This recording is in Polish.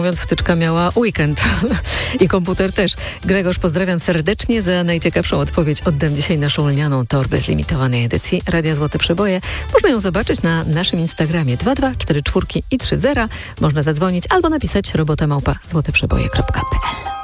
Mówiąc, wtyczka miała weekend i komputer też. Grzegorz, pozdrawiam serdecznie. Za najciekawszą odpowiedź oddam dzisiaj naszą lnianą torbę z limitowanej edycji Radia Złote Przeboje. Można ją zobaczyć na naszym Instagramie 2244 i 30. Można zadzwonić albo napisać robota@złoteprzeboje.pl.